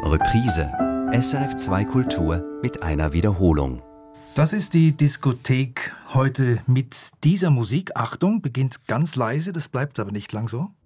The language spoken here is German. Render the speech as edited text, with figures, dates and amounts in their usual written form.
Reprise. SRF 2 Kultur mit einer Wiederholung. Das ist die Diskothek heute mit dieser Musik. Achtung, beginnt ganz leise, das bleibt aber nicht lang so.